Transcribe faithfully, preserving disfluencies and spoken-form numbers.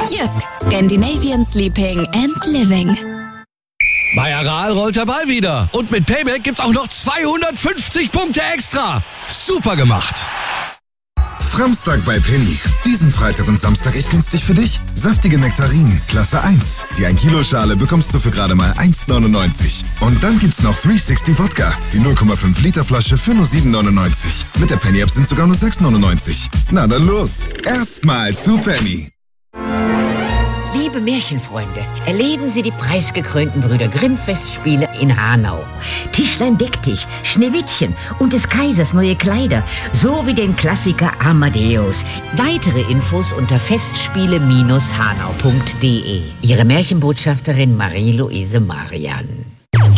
Jysk, Scandinavian Sleeping and Living. Bei Aral rollt der Ball wieder. Und mit Payback gibt's auch noch zweihundertfünfzig Punkte extra. Super gemacht. Framstag bei Penny. Diesen Freitag und Samstag echt günstig für dich. Saftige Nektarinen, Klasse eins. Die ein Kilo Schale bekommst du für gerade mal eins neunundneunzig. Und dann gibt's noch dreihundertsechzig Wodka. Die null Komma fünf Liter Flasche für nur sieben neunundneunzig. Mit der Penny App sind sogar nur sechs neunundneunzig. Na dann los. Erstmal zu Penny. Liebe Märchenfreunde, erleben Sie die preisgekrönten Brüder Grimm-Festspiele in Hanau. Tischlein deck dich, Schneewittchen und des Kaisers neue Kleider, sowie den Klassiker Amadeus. Weitere Infos unter festspiele Bindestrich hanau punkt de. Ihre Märchenbotschafterin Marie-Louise Marian.